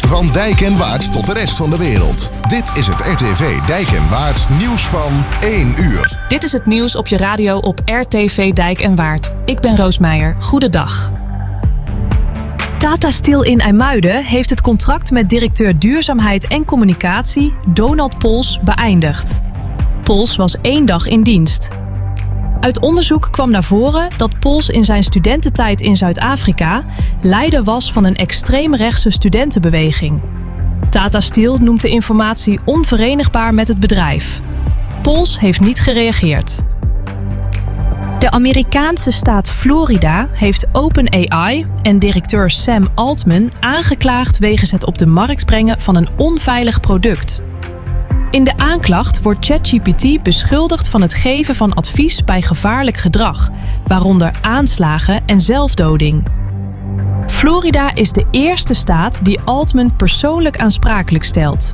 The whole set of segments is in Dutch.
Van Dijk en Waard tot de rest van de wereld. Dit is het RTV Dijk en Waard nieuws van 1 uur. Dit is het nieuws op je radio op RTV Dijk en Waard. Ik ben Roos Meijer. Goedendag. Tata Steel in IJmuiden heeft het contract met directeur Duurzaamheid en Communicatie Donald Pols beëindigd. Pols was 1 dag in dienst. Uit onderzoek kwam naar voren dat Pols in zijn studententijd in Zuid-Afrika leider was van een extreemrechtse studentenbeweging. Tata Steel noemt de informatie onverenigbaar met het bedrijf. Pols heeft niet gereageerd. De Amerikaanse staat Florida heeft OpenAI en directeur Sam Altman aangeklaagd wegens het op de markt brengen van een onveilig product. In de aanklacht wordt ChatGPT beschuldigd van het geven van advies bij gevaarlijk gedrag, waaronder aanslagen en zelfdoding. Florida is de eerste staat die Altman persoonlijk aansprakelijk stelt.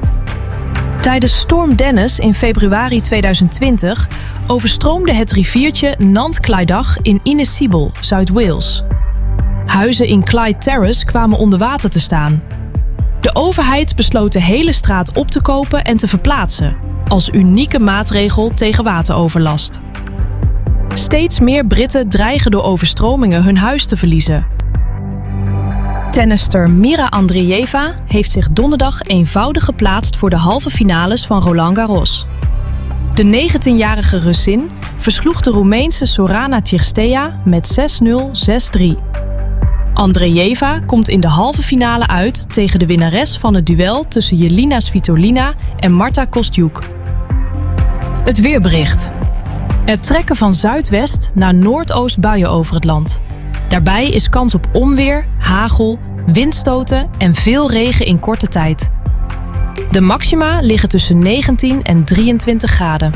Tijdens storm Dennis in februari 2020 overstroomde het riviertje Nant Clydach in Innisfibel, Zuid-Wales. Huizen in Clyde Terrace kwamen onder water te staan. De overheid besloot de hele straat op te kopen en te verplaatsen, als unieke maatregel tegen wateroverlast. Steeds meer Britten dreigen door overstromingen hun huis te verliezen. Tennister Mira Andreeva heeft zich donderdag eenvoudig geplaatst voor de halve finales van Roland Garros. De 19-jarige Russin versloeg de Roemeense Sorana Cirstea met 6-0, 6-3. Andreeva komt in de halve finale uit tegen de winnares van het duel tussen Jelena Svitolina en Marta Kostyuk. Het weerbericht. Er trekken van zuidwest naar noordoost buien over het land. Daarbij is kans op onweer, hagel, windstoten en veel regen in korte tijd. De maxima liggen tussen 19 en 23 graden.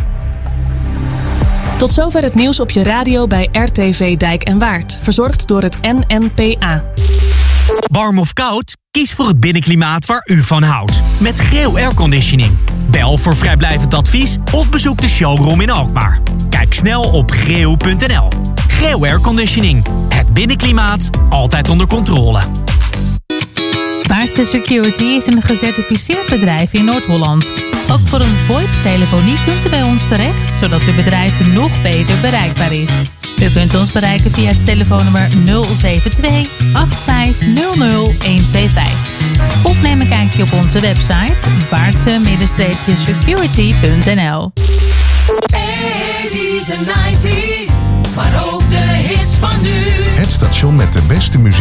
Tot zover het nieuws op je radio bij RTV Dijk en Waard. Verzorgd door het NNPA. Warm of koud? Kies voor het binnenklimaat waar u van houdt. Met Greo Airconditioning. Bel voor vrijblijvend advies of bezoek de showroom in Alkmaar. Kijk snel op greo.nl. Greo Airconditioning. Het binnenklimaat altijd onder controle. Vaartse Security is een gecertificeerd bedrijf in Noord-Holland. Ook voor een VoIP-telefonie kunt u bij ons terecht, zodat uw bedrijf nog beter bereikbaar is. U kunt ons bereiken via het telefoonnummer 072 8500 125. Of neem een kijkje op onze website vaartse-security.nl. 80's en 90's, maar ook de hits van nu. Het station met de beste muziek